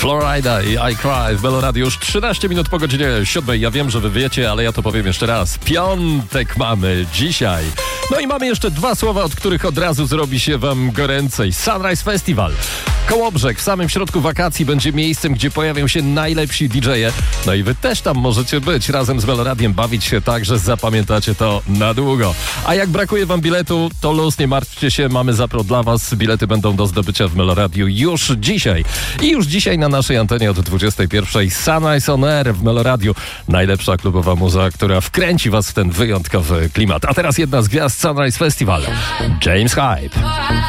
Florida i I Cry w Meloradiu. Już 13 minut po godzinie 7. Ja wiem, że wy wiecie, ale ja to powiem jeszcze raz. Piątek mamy dzisiaj. No i mamy jeszcze dwa słowa, od których od razu zrobi się wam goręcej. Sunrise Festival. Kołobrzeg w samym środku wakacji będzie miejscem, gdzie pojawią się najlepsi DJ-e. No i wy też tam możecie być razem z Meloradiem, bawić się tak, że zapamiętacie to na długo. A jak brakuje wam biletu, to luz, nie martwcie się, mamy zapro dla was. Bilety będą do zdobycia w Meloradiu już dzisiaj. I już dzisiaj na naszej antenie od 21. Sunrise on Air w Meloradiu. Najlepsza klubowa muza, która wkręci was w ten wyjątkowy klimat. A teraz jedna z gwiazd Sunrise Festival. James Hype.